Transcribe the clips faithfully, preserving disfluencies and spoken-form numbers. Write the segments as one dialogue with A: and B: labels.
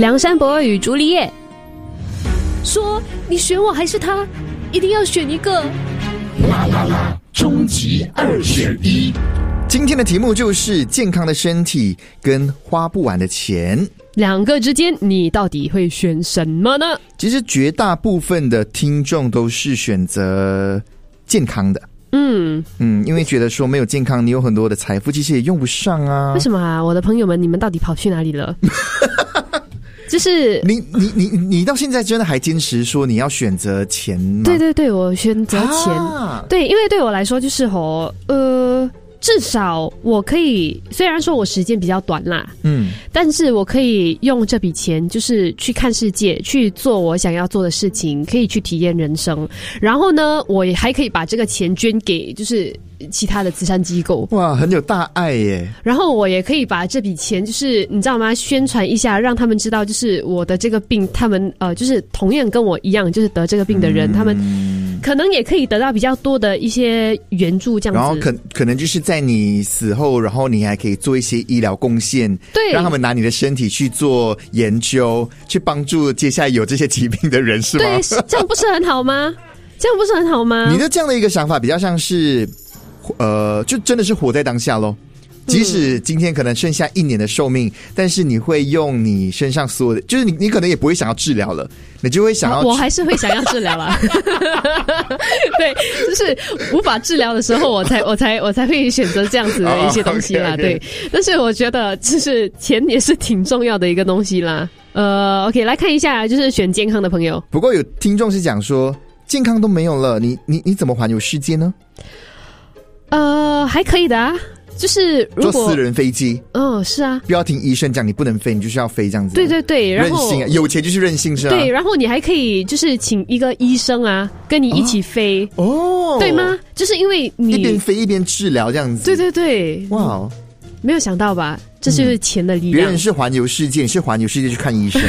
A: 梁山伯与朱丽叶，说你选我还是他，一定要选一个。
B: 啦啦啦，终极二选一。
C: 今天的题目就是健康的身体跟花不完的钱，
A: 两个之间你到底会选什么呢？
C: 其实绝大部分的听众都是选择健康的。嗯嗯，因为觉得说没有健康，你有很多的财富其实也用不上啊。
A: 为什么啊？我的朋友们，你们到底跑去哪里了？就是
C: 你你你你到现在真的还坚持说你要选择钱吗？
A: 对对对，我选择钱。
C: 啊、
A: 对，因为对我来说就是吼呃。至少我可以，虽然说我时间比较短啦，嗯，但是我可以用这笔钱，就是去看世界，去做我想要做的事情，可以去体验人生。然后呢，我也还可以把这个钱捐给就是其他的慈善机构。
C: 哇，很有大爱耶！
A: 然后我也可以把这笔钱，就是你知道吗？宣传一下，让他们知道，就是我的这个病，他们呃，就是同样跟我一样，就是得这个病的人，嗯、他们可能也可以得到比较多的一些援助，这样子。
C: 然后可可能就是在你死后，然后你还可以做一些医疗贡献，
A: 对，
C: 让他们拿你的身体去做研究，去帮助接下来有这些疾病的人，是吗？
A: 对，这样不是很好吗？这样不是很好吗？
C: 你的这样的一个想法比较像是，呃，就真的是活在当下咯。即使今天可能剩下一年的寿命，但是你会用你身上所有的，就是你你可能也不会想要治疗了，你就会想要、
A: 啊、我还是会想要治疗啦。对，就是无法治疗的时候，我才我才我才会选择这样子的一些东西啦。 oh, okay, okay. 对，但是我觉得就是钱也是挺重要的一个东西啦。呃 OK， 来看一下就是选健康的朋友。
C: 不过有听众是讲说健康都没有了，你你你怎么环游世界呢？
A: 呃还可以的啊，就是如果
C: 坐私人飞机，
A: 嗯，是啊，
C: 不要听医生讲你不能飞，你就是要飞这样子。
A: 对对对，然后
C: 任性啊，有钱就是任性是吧？
A: 对，然后你还可以就是请一个医生啊，跟你一起飞哦，对吗？就是因为你
C: 一边飞一边治疗这样子。
A: 对对对，
C: 哇、wow
A: 没有想到吧？这就是钱的力量。
C: 别、嗯、人是环游世界，你是环游世界去看医生。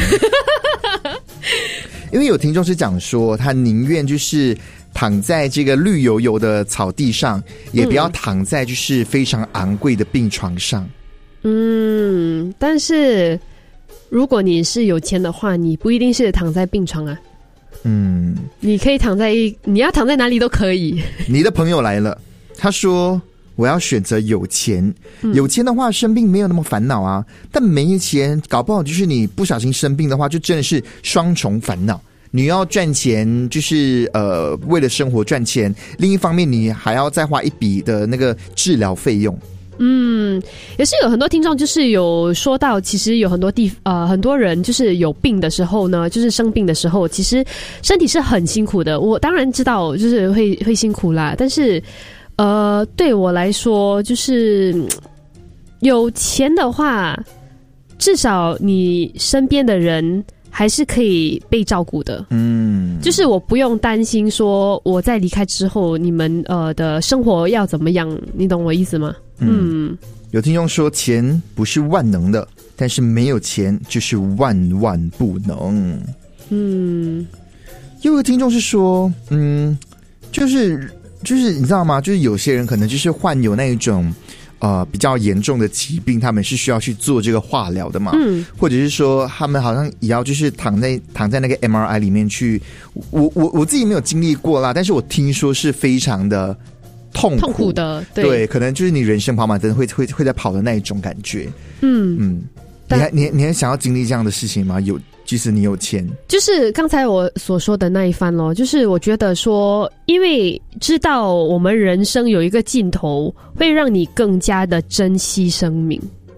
C: 因为有听众是讲说，他宁愿就是躺在这个绿油油的草地上，也不要躺在就是非常昂贵的病床上。
A: 嗯，但是如果你是有钱的话，你不一定是躺在病床啊。嗯，你可以躺在一，你要躺在哪里都可以。
C: 你的朋友来了，他说我要选择有钱，有钱的话生病没有那么烦恼啊，但没钱搞不好就是你不小心生病的话，就真的是双重烦恼。你要赚钱，就是呃为了生活赚钱，另一方面你还要再花一笔的那个治疗费用。
A: 嗯，也是有很多听众就是有说到，其实有很多地呃很多人就是有病的时候呢，就是生病的时候，其实身体是很辛苦的。我当然知道就是会会辛苦啦，但是呃对我来说，就是有钱的话，至少你身边的人还是可以被照顾的。嗯，就是我不用担心说我在离开之后你们呃的生活要怎么样，你懂我意思吗？
C: 嗯，有听众说钱不是万能的，但是没有钱就是万万不能。嗯，又有听众是说，嗯，就是就是你知道吗？就是有些人可能就是患有那一种呃比较严重的疾病，他们是需要去做这个化疗的嘛，嗯，或者是说他们好像也要就是躺在躺在那个 M R I 里面去。我我我自己没有经历过啦，但是我听说是非常的痛苦
A: 痛苦的， 对,
C: 对，可能就是你人生跑马灯会会会在跑的那一种感觉。嗯嗯，你还你你还想要经历这样的事情吗？有，即使你有钱，
A: 就是刚才我所说的那一番咯，就是我觉得说，因为知道我们人生有一个尽头，会让你更加的珍惜生命。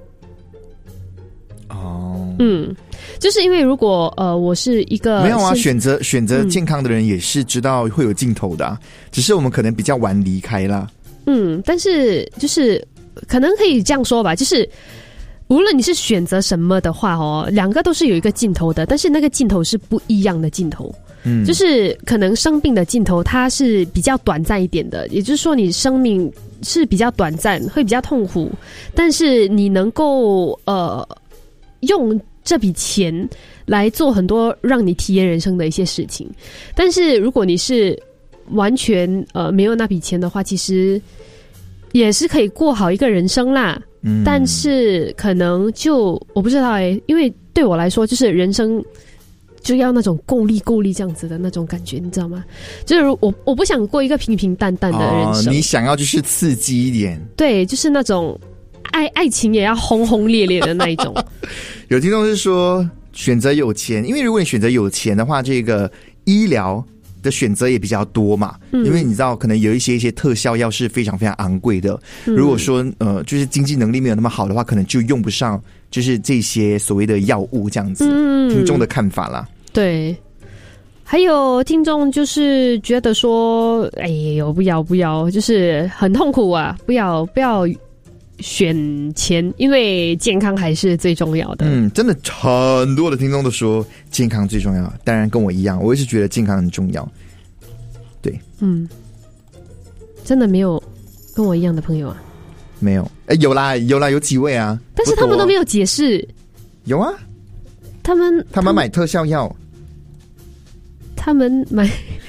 A: 哦，嗯。就是因为如果呃我是一个
C: 没有啊，选择选择健康的人也是知道会有尽头的、啊嗯、只是我们可能比较晚离开啦。
A: 嗯，但是就是可能可以这样说吧，就是无论你是选择什么的话哦，两个都是有一个尽头的，但是那个尽头是不一样的尽头。嗯，就是可能生病的尽头它是比较短暂一点的，也就是说你生命是比较短暂，会比较痛苦，但是你能够呃用这笔钱来做很多让你体验人生的一些事情。但是如果你是完全呃没有那笔钱的话，其实也是可以过好一个人生啦。 嗯，但是可能就我不知道哎，因为对我来说，就是人生就要那种够力够力这样子的那种感觉，你知道吗？就是我我不想过一个平平淡淡的人生，
C: 哦、你想要就是刺激一点，
A: 对，就是那种爱爱情也要轰轰烈烈的那一种。
C: 有听众是说选择有钱，因为如果你选择有钱的话，这个医疗的选择也比较多嘛，嗯、因为你知道可能有一些一些特效药是非常非常昂贵的，嗯、如果说呃就是经济能力没有那么好的话，可能就用不上就是这些所谓的药物这样子。嗯、听众的看法啦。对，
A: 还有听众就是觉得说，哎呦不要不要，就是很痛苦啊，不要不要选钱，因为健康还是最重要的。
C: 嗯，真的很多的听众都说健康最重要，当然跟我一样，我也是觉得健康很重要。对，
A: 嗯，真的没有跟我一样的朋友啊？
C: 没有，哎，有啦有啦，有几位啊，
A: 但是他们都没有解释。
C: 有啊，
A: 他们
C: 他们买特效药。
A: 他们买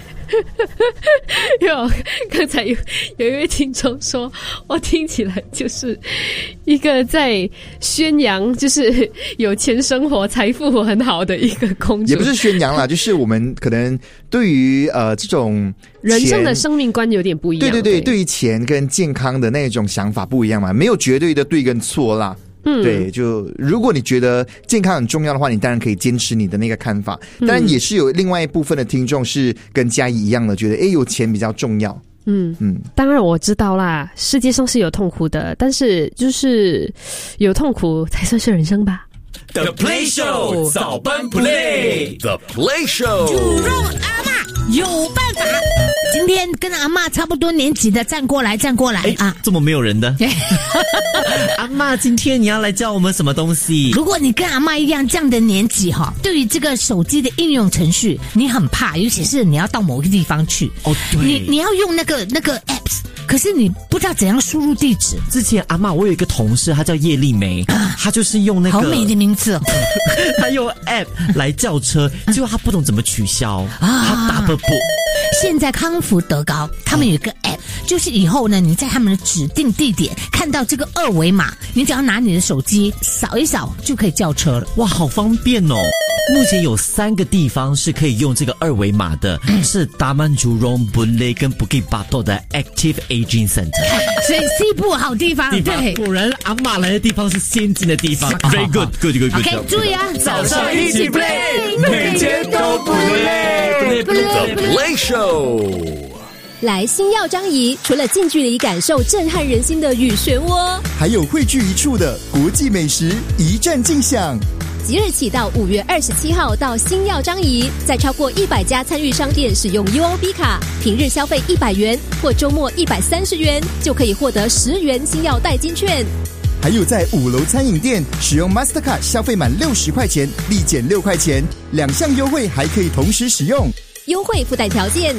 A: 有刚才有有一位听众说，我听起来就是一个在宣扬就是有钱生活财富很好的一个公主，
C: 也不是宣扬啦，就是我们可能对于呃这种
A: 人生的生命观有点不一样。
C: 对对对，对于钱跟健康的那种想法不一样嘛，没有绝对的对跟错啦。嗯，对，就如果你觉得健康很重要的话，你当然可以坚持你的那个看法。当然也是有另外一部分的听众是跟嘉怡一样的，觉得哎有钱比较重要。
A: 嗯嗯，当然我知道啦，世界上是有痛苦的，但是就是有痛苦才算是人生吧。
B: The Play Show 早班 Play The Play Show
D: 猪肉阿嬷有办法。今天跟阿嬷差不多年纪的站过来站过来啊！
E: 这么没有人的阿嬷，今天你要来教我们什么东西？
D: 如果你跟阿嬷一样这样的年纪哈，对于这个手机的应用程序你很怕，尤其是你要到某个地方去
E: 哦，对，
D: 你你要用那个那个 apps， 可是你不知道怎样输入地址。
E: 之前阿嬷，我有一个同事，她叫叶丽梅，啊、她就是用那个
D: 好美的名字哦，
E: 她用 app 来叫车，结果她不懂怎么取消啊，她打不不。
D: 现在康福德高他们有一个 app， 就是以后呢，你在他们的指定地点看到这个二维码，你只要拿你的手机扫一扫就可以叫车了。
E: 哇，好方便哦！目前有三个地方是可以用这个二维码的，嗯、是达曼竹荣、本雷跟 Bukit Batok 的 Active Aging Center，
D: 所以西部好地方。
E: 地方对，果然阿嬷来的地方是先进的地方。Very good, good, good, good.
D: OK， 注意啊，
B: 早上一起 play， 每天都不累。The Play Show。
F: 来星耀张仪，除了近距离感受震撼人心的雨漩涡，
G: 还有汇聚一处的国际美食一站尽享。
F: 即日起到五月二十七号到星耀张仪，在超过一百家参与商店使用 U O B 卡，平日消费一百元或周末一百三十元，就可以获得十元星耀代金券。
G: 还有在五楼餐饮店使用 Mastercard 消费满六十块钱立减六块钱，两项优惠还可以同时使用，
F: 优惠附带条件。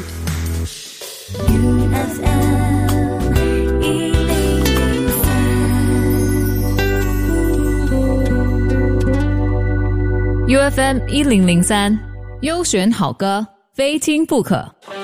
H: U F M 一零零三，优选好歌，非听不可。